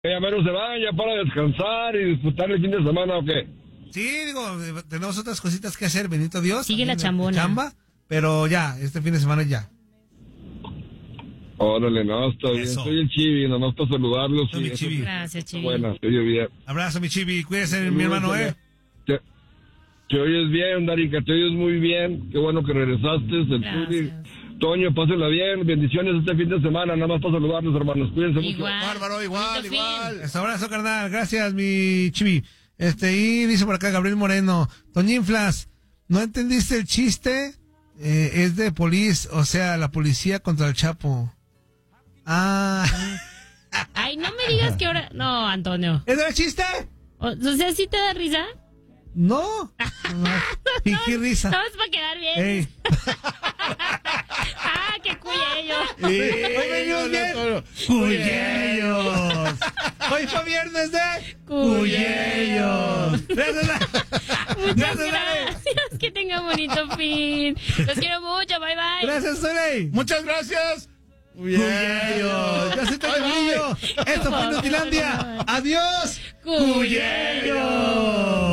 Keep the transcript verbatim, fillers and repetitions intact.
Ya menos se van, ya para descansar y disfrutar el fin de semana, ¿o qué? Sí, digo, tenemos otras cositas que hacer, bendito Dios. Sigue la chambona. Chamba, pero ya, este fin de semana ya. Órale, no, está bien. Eso. Soy el Chivi, nomás para saludarlos. Soy y mi Chivi. Gracias, Chivi. Bueno, te oye bien. Abrazo, mi Chivi, cuídese, mi hermano, ¿eh? Te, te oyes bien, Darica, te oyes muy bien. Qué bueno que regresaste. El Zuli. Toño, pásenla bien. Bendiciones este fin de semana. Nada más para saludarlos, hermanos. Cuídense Igual. mucho. Bárbaro, igual, Bonito igual. fin. Un abrazo, carnal. Gracias, mi Chivi. Este, y dice por acá Gabriel Moreno. Toñinflas, ¿no entendiste el chiste? Eh, es de polis, o sea, la policía contra el Chapo. Ah. Ay, no me digas que ahora... No, Antonio. ¿Es de chiste? O, o sea, ¿sí te da risa? No. Fingí risa. No, es para quedar bien. Ey. Ah, qué cuyello. Hoy venimos bien. Cuyellos. Hoy fue viernes de Cuyellos. Gracias. Muchas Gracias, Dale. gracias. Que tengan bonito fin. Los quiero mucho. Bye, bye. Gracias, Soley. Muchas gracias. Cuyellos. Gracias, Toño. Esto fue Nutilandia. Adiós. Cuyellos. Cuyellos.